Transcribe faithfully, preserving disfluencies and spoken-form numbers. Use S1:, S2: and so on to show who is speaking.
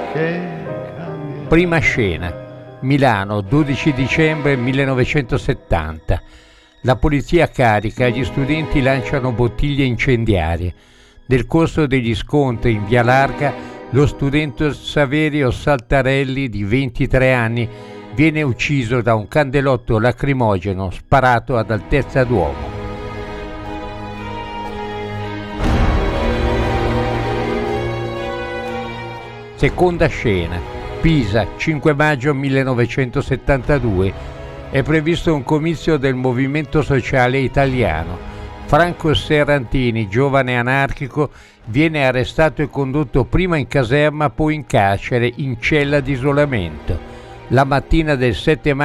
S1: Prima scena, Milano, dodici dicembre millenovecentosettanta. La polizia carica, gli studenti lanciano bottiglie incendiarie. Nel corso degli scontri in Via Larga, lo studente Saverio Saltarelli, di ventitré anni, viene ucciso da un candelotto lacrimogeno sparato ad altezza d'uomo. Seconda scena, Pisa, cinque maggio millenovecentosettantadue. È previsto un comizio del Movimento Sociale Italiano. Franco Serrantini, giovane anarchico, viene arrestato e condotto prima in caserma, poi in carcere, in cella di isolamento. La mattina del sette maggio